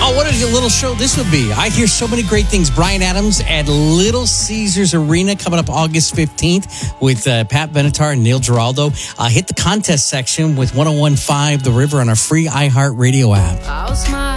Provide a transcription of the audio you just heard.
Oh, what a little show this would be. I hear so many great things. Bryan Adams at Little Caesars Arena coming up August 15th with Pat Benatar and Neil Giraldo. Hit the contest section with 101.5 The River on our free iHeartRadio app. I'll smile.